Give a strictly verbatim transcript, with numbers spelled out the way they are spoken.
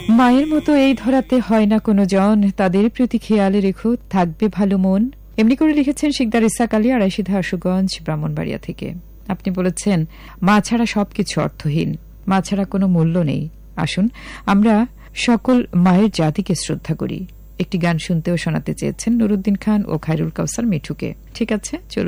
মায়ের মতো এই ধরাতে হয় না কোনো জন, তাদের প্রতি খেয়ালে রেখো থাকবে ভালো মন। এমনি করে লিখেছেন শিকদার ইসাক আলী, আড়াইশিধা আশুগঞ্জ, ব্রাহ্মণবাড়িয়া থেকে। আপনি বলেছেন মা ছাড়া সবকিছু অর্থহীন, মা ছাড়া কোনো মূল্য নেই। আসুন আমরা সকল মায়ের জাতিকে শ্রদ্ধা করি। একটি গান শুনতেও শোনাতে চেয়েছেন নুরুদ্দিন খান ও খায়রুল কাউসার মিঠুকে। ঠিক আছে, চলুন।